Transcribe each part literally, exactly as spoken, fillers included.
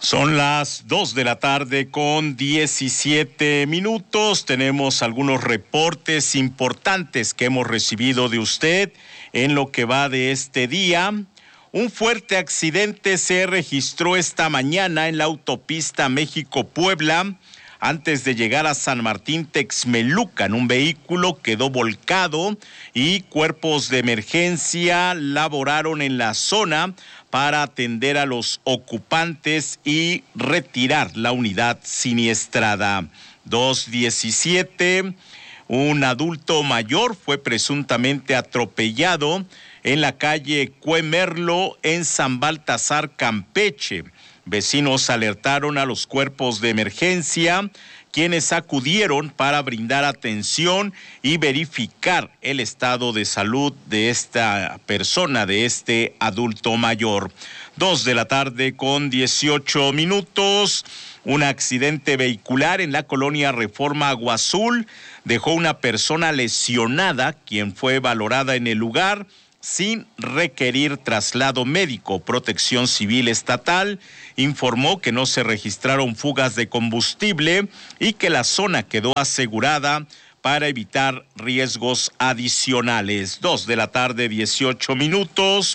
Son las dos de la tarde con diecisiete minutos. Tenemos algunos reportes importantes que hemos recibido de usted en lo que va de este día. Un fuerte accidente se registró esta mañana en la autopista México-Puebla. Antes de llegar a San Martín Texmelucan, un vehículo quedó volcado y cuerpos de emergencia laboraron en la zona para atender a los ocupantes y retirar la unidad siniestrada. dos diecisiete, un adulto mayor fue presuntamente atropellado en la calle Cuemerlo en San Baltasar, Campeche. Vecinos alertaron a los cuerpos de emergencia, quienes acudieron para brindar atención y verificar el estado de salud de esta persona, de este adulto mayor. Dos de la tarde con dieciocho minutos. Un accidente vehicular en la colonia Reforma Agua Azul dejó una persona lesionada, quien fue valorada en el lugar sin requerir traslado médico. Protección Civil Estatal informó que no se registraron fugas de combustible y que la zona quedó asegurada para evitar riesgos adicionales. Dos de la tarde, dieciocho minutos.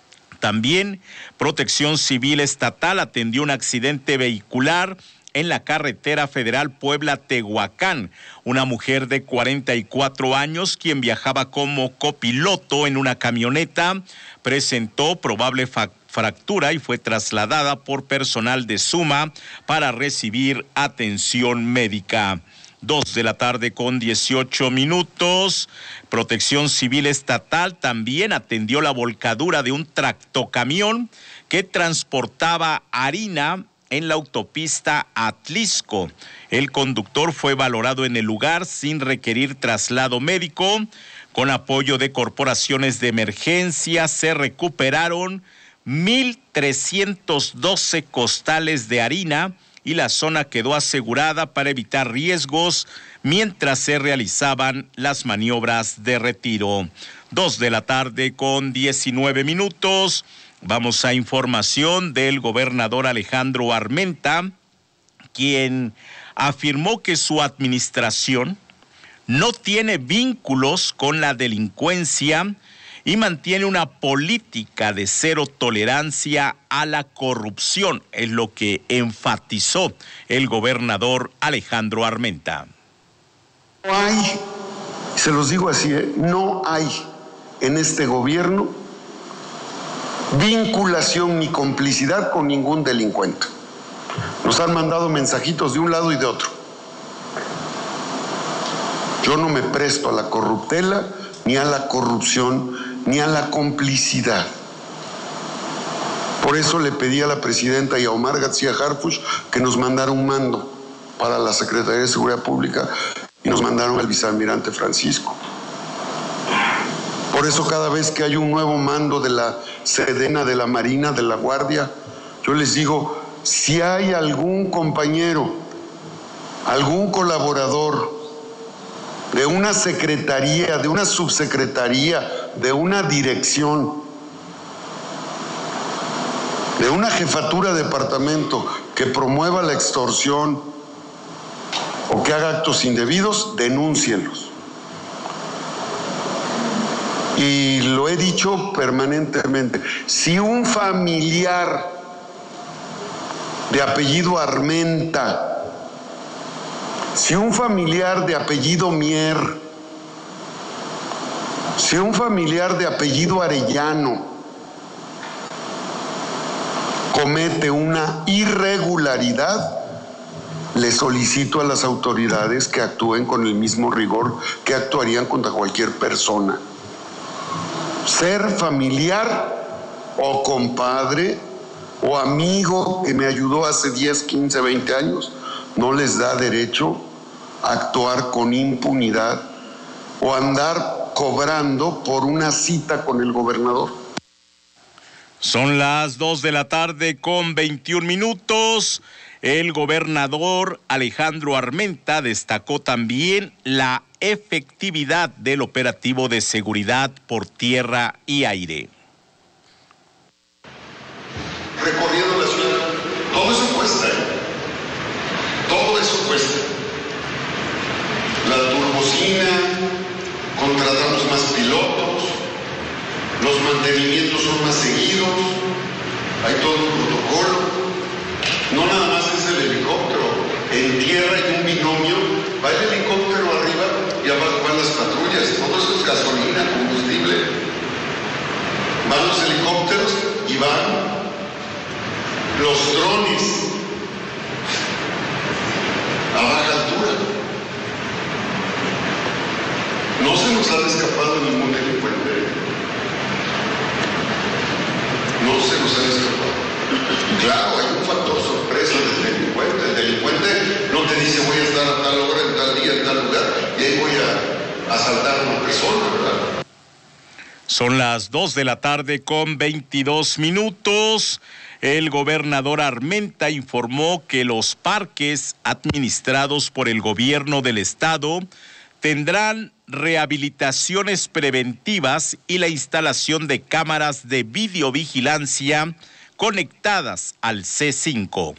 También Protección Civil Estatal atendió un accidente vehicular en la carretera federal Puebla-Tehuacán. Una mujer de cuarenta y cuatro años, quien viajaba como copiloto en una camioneta, presentó probable fa- fractura y fue trasladada por personal de Suma para recibir atención médica. Dos de la tarde con dieciocho minutos. Protección Civil Estatal también atendió la volcadura de un tractocamión que transportaba harina en la autopista Atlisco. El conductor fue valorado en el lugar sin requerir traslado médico. Con apoyo de corporaciones de emergencia se recuperaron mil trescientos doce costales de harina y la zona quedó asegurada para evitar riesgos mientras se realizaban las maniobras de retiro. Dos de la tarde con diecinueve minutos. Vamos a información del gobernador Alejandro Armenta, quien afirmó que su administración no tiene vínculos con la delincuencia y mantiene una política de cero tolerancia a la corrupción, es lo que enfatizó el gobernador Alejandro Armenta. No hay, se los digo así, ¿eh? no hay en este gobierno vinculación ni complicidad con ningún delincuente. Nos han mandado mensajitos de un lado y de otro. Yo no me presto a la corruptela, ni a la corrupción, ni a la complicidad. Por eso le pedí a la presidenta y a Omar García Harfuch que nos mandara un mando para la Secretaría de Seguridad Pública y nos mandaron al vicealmirante Francisco. Por eso cada vez que hay un nuevo mando de la Sedena, de la Marina, de la Guardia, yo les digo, si hay algún compañero, algún colaborador de una secretaría, de una subsecretaría, de una dirección, de una jefatura de departamento que promueva la extorsión o que haga actos indebidos, denúncienlos. Y lo he dicho permanentemente, si un familiar de apellido Armenta, si un familiar de apellido Mier, si un familiar de apellido Arellano comete una irregularidad, le solicito a las autoridades que actúen con el mismo rigor que actuarían contra cualquier persona. Ser familiar o compadre o amigo que me ayudó hace diez, quince, veinte años no les da derecho a actuar con impunidad o andar cobrando por una cita con el gobernador. Son las dos de la tarde con veintiún minutos. El gobernador Alejandro Armenta destacó también la efectividad del operativo de seguridad por tierra y aire. Recorriendo la ciudad, todo eso fue todo está ahí. Todo eso cuesta. La turbocina, contratamos más pilotos, los mantenimientos son más seguidos, hay todo un protocolo. No nada más es el helicóptero. En tierra hay un binomio, va el helicóptero arriba y abajo van las patrullas. Todo eso es gasolina, combustible. Van los helicópteros y van los drones a baja altura. No se nos ha escapado ningún delincuente. No se nos ha escapado. Claro, hay un factor sorpresa del delincuente. El delincuente no te dice voy a estar a tal hora, en tal día, en tal lugar, y ahí voy a asaltar a una persona, ¿verdad? Son las dos de la tarde con veintidós minutos. El gobernador Armenta informó que los parques administrados por el gobierno del estado tendrán rehabilitaciones preventivas y la instalación de cámaras de videovigilancia conectadas al C cinco.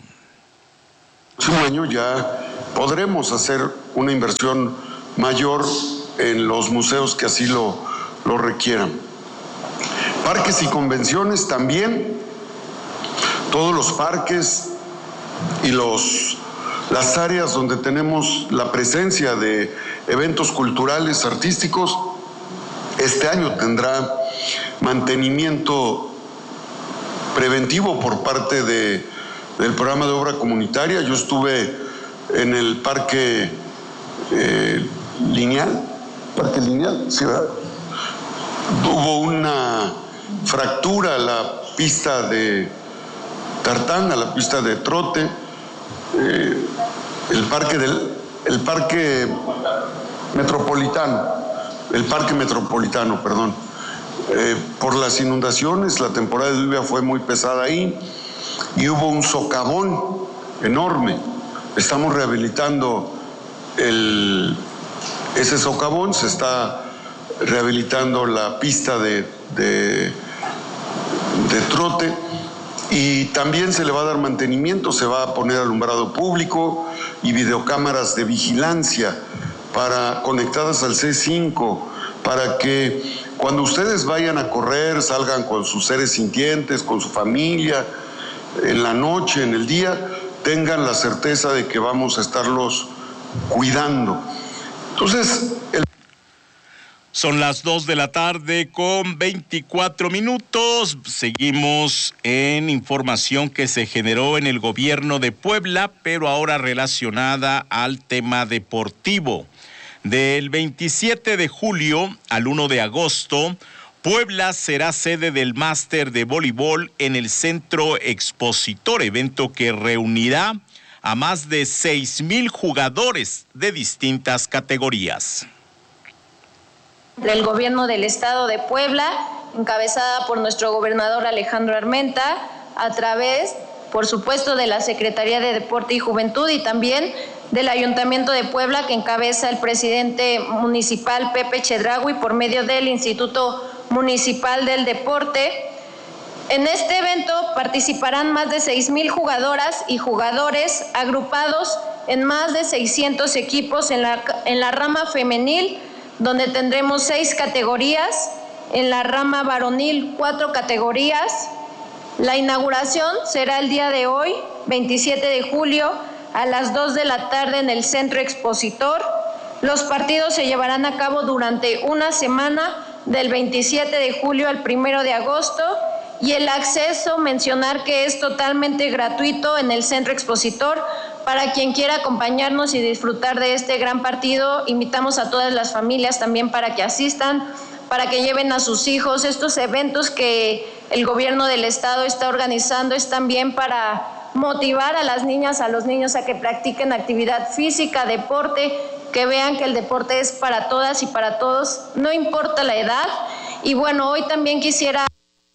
Un año ya podremos hacer una inversión mayor en los museos que así lo, lo requieran. Parques y convenciones también. Todos los parques y los, las áreas donde tenemos la presencia de eventos culturales, artísticos, este año tendrá mantenimiento preventivo por parte de, del programa de obra comunitaria. Yo estuve en el parque eh, lineal, parque lineal, ¿sí, verdad? Hubo una fractura a la pista de tartán, a la pista de trote, eh, el parque del el parque metropolitano, el parque metropolitano, perdón. Eh, por las inundaciones, la temporada de lluvia fue muy pesada ahí y hubo un socavón enorme. Estamos rehabilitando el, ese socavón, se está rehabilitando la pista de, de, de trote y también se le va a dar mantenimiento, se va a poner alumbrado público y videocámaras de vigilancia para, conectadas al C cinco, para que cuando ustedes vayan a correr, salgan con sus seres sintientes, con su familia, en la noche, en el día, tengan la certeza de que vamos a estarlos cuidando. Entonces, el... Son las dos de la tarde con veinticuatro minutos. Seguimos en información que se generó en el gobierno de Puebla, pero ahora relacionada al tema deportivo. Del veintisiete de julio al primero de agosto, Puebla será sede del Máster de Voleibol en el Centro Expositor, evento que reunirá a más de seis mil jugadores de distintas categorías. Del gobierno del estado de Puebla, encabezada por nuestro gobernador Alejandro Armenta, a través, por supuesto, de la Secretaría de Deporte y Juventud y también del Ayuntamiento de Puebla, que encabeza el presidente municipal Pepe Chedraui por medio del Instituto Municipal del Deporte. En este evento participarán más de seis mil jugadoras y jugadores agrupados en más de seiscientos equipos en la, en la rama femenil, donde tendremos seis categorías, en la rama varonil cuatro categorías. La inauguración será el día de hoy, veintisiete de julio, a las dos de la tarde en el Centro Expositor. Los partidos se llevarán a cabo durante una semana, del veintisiete de julio al primero de agosto, y el acceso, mencionar que es totalmente gratuito en el Centro Expositor. Para quien quiera acompañarnos y disfrutar de este gran partido, invitamos a todas las familias también para que asistan, para que lleven a sus hijos. Estos eventos que el gobierno del estado está organizando es también para motivar a las niñas, a los niños a que practiquen actividad física, deporte, que vean que el deporte es para todas y para todos, no importa la edad. Y bueno, hoy también quisiera...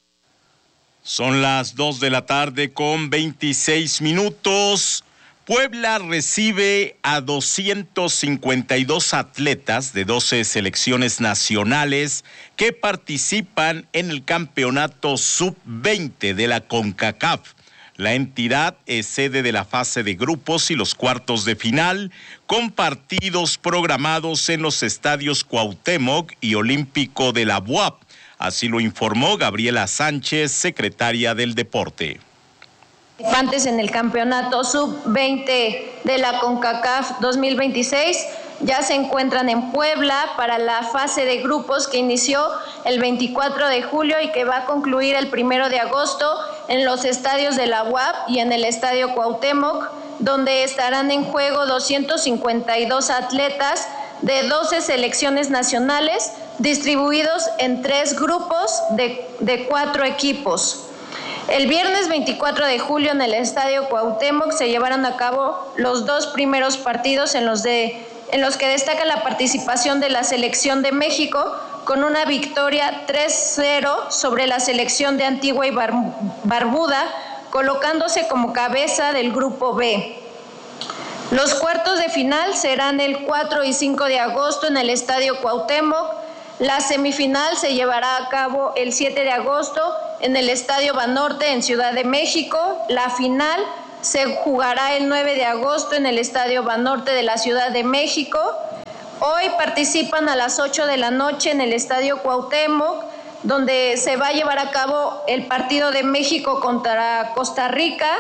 Son las dos de la tarde con veintiséis minutos. Puebla recibe a doscientos cincuenta y dos atletas de doce selecciones nacionales que participan en el campeonato sub veinte de la CONCACAF. La entidad es sede de la fase de grupos y los cuartos de final, con partidos programados en los estadios Cuauhtémoc y Olímpico de la U A P. Así lo informó Gabriela Sánchez, secretaria del Deporte. Participantes en el campeonato sub veinte de la CONCACAF dos mil veintiséis ya se encuentran en Puebla para la fase de grupos que inició el veinticuatro de julio y que va a concluir el primero de agosto en los estadios de la U A P y en el estadio Cuauhtémoc, donde estarán en juego doscientos cincuenta y dos atletas de doce selecciones nacionales distribuidos en tres grupos de, de cuatro equipos. El viernes veinticuatro de julio en el estadio Cuauhtémoc se llevaron a cabo los dos primeros partidos en los, de, en los que destaca la participación de la selección de México con una victoria tres cero sobre la selección de Antigua y Barbuda, colocándose como cabeza del grupo B. Los cuartos de final serán el cuatro y cinco de agosto en el estadio Cuauhtémoc. La semifinal se llevará a cabo el siete de agosto en el Estadio Banorte en Ciudad de México. La final se jugará el nueve de agosto en el Estadio Banorte de la Ciudad de México. Hoy participan a las ocho de la noche en el Estadio Cuauhtémoc, donde se va a llevar a cabo el partido de México contra Costa Rica.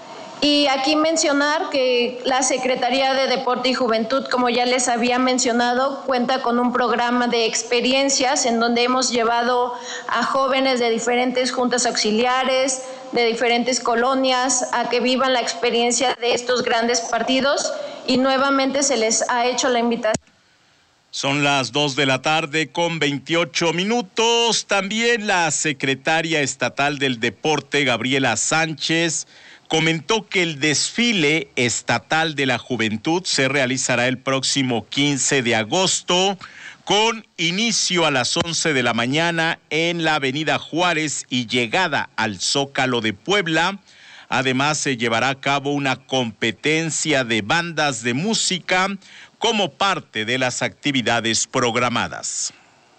Y aquí mencionar que la Secretaría de Deporte y Juventud, como ya les había mencionado, cuenta con un programa de experiencias en donde hemos llevado a jóvenes de diferentes juntas auxiliares, de diferentes colonias, a que vivan la experiencia de estos grandes partidos y nuevamente se les ha hecho la invitación. Son las dos de la tarde con veintiocho minutos. También la secretaria estatal del Deporte, Gabriela Sánchez, comentó que el desfile estatal de la juventud se realizará el próximo quince de agosto con inicio a las once de la mañana en la Avenida Juárez y llegada al Zócalo de Puebla. Además, se llevará a cabo una competencia de bandas de música como parte de las actividades programadas.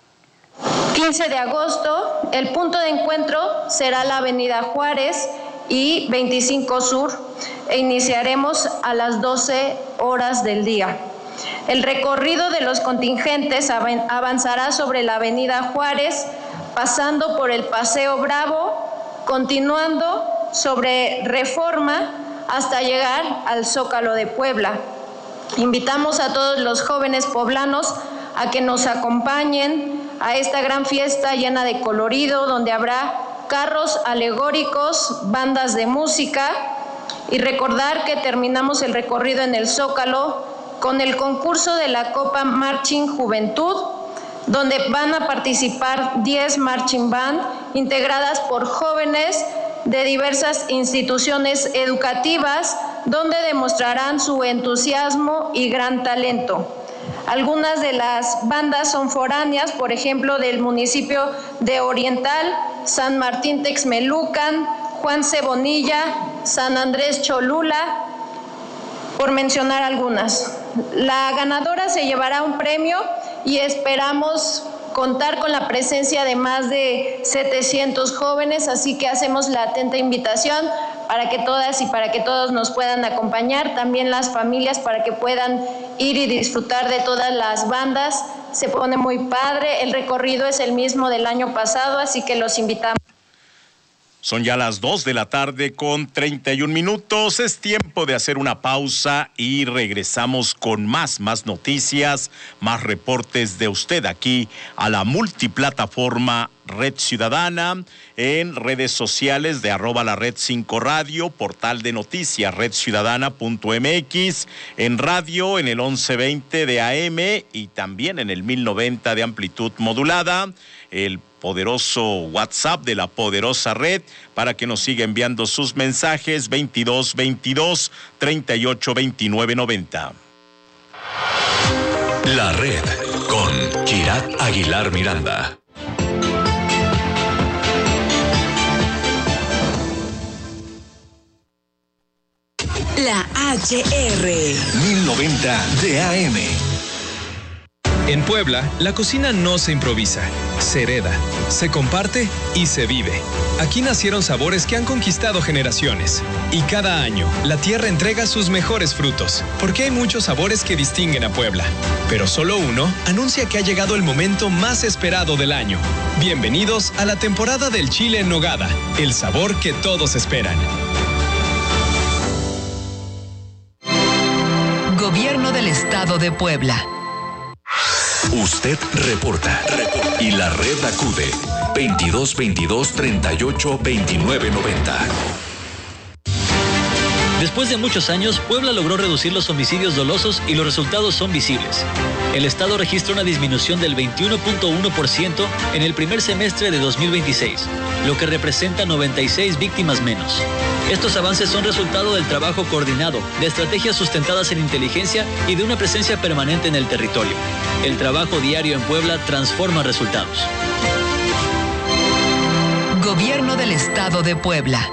quince de agosto, el punto de encuentro será la Avenida Juárez y veinticinco Sur e iniciaremos a las doce horas del día. El recorrido de los contingentes avanzará sobre la Avenida Juárez, pasando por el Paseo Bravo, continuando sobre Reforma hasta llegar al Zócalo de Puebla. Invitamos a todos los jóvenes poblanos a que nos acompañen a esta gran fiesta llena de colorido, donde habrá carros alegóricos, bandas de música, y recordar que terminamos el recorrido en el Zócalo con el concurso de la Copa Marching Juventud, donde van a participar diez marching band integradas por jóvenes de diversas instituciones educativas, donde demostrarán su entusiasmo y gran talento. Algunas de las bandas son foráneas, por ejemplo, del municipio de Oriental, San Martín Texmelucan, Juan Cebonilla, San Andrés Cholula, por mencionar algunas. La ganadora se llevará un premio y esperamos contar con la presencia de más de setecientos jóvenes, así que hacemos la atenta invitación para que todas y para que todos nos puedan acompañar, también las familias para que puedan ir y disfrutar de todas las bandas. Se pone muy padre, el recorrido es el mismo del año pasado, así que los invitamos. Son ya las dos de la tarde con treinta y un minutos. Es tiempo de hacer una pausa y regresamos con más, más noticias, más reportes de usted aquí a la multiplataforma Red Ciudadana, en redes sociales de arroba la red cinco radio, portal de noticias red ciudadana punto m x, en radio en el once veinte de A M y también en el mil noventa de amplitud modulada, el poderoso WhatsApp de la poderosa red para que nos siga enviando sus mensajes veintidós veintidós treinta y ocho veintinueve noventa. La red con Kirat Aguilar Miranda. La H R mil noventa de A M. En Puebla, la cocina no se improvisa, se hereda, se comparte y se vive. Aquí nacieron sabores que han conquistado generaciones. Y cada año, la tierra entrega sus mejores frutos, porque hay muchos sabores que distinguen a Puebla. Pero solo uno anuncia que ha llegado el momento más esperado del año. Bienvenidos a la temporada del chile en nogada, el sabor que todos esperan. Gobierno del Estado de Puebla. Usted reporta. Y la red acude. veintidós veintidós treinta y ocho veintinueve noventa. Después de muchos años, Puebla logró reducir los homicidios dolosos y los resultados son visibles. El Estado registra una disminución del veintiuno punto uno por ciento en el primer semestre de dos mil veintiséis, lo que representa noventa y seis víctimas menos. Estos avances son resultado del trabajo coordinado, de estrategias sustentadas en inteligencia y de una presencia permanente en el territorio. El trabajo diario en Puebla transforma resultados. Gobierno del Estado de Puebla.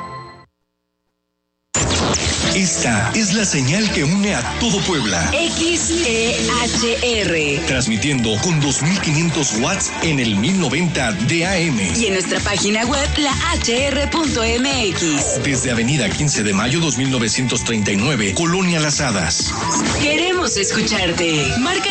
Esta es la señal que une a todo Puebla. X E H R. Transmitiendo con dos mil quinientos watts en el mil noventa de A M. Y en nuestra página web, la h r punto m x. Desde Avenida quince de mayo dos mil novecientos treinta y nueve, Colonia Las Hadas. Queremos escucharte. Marca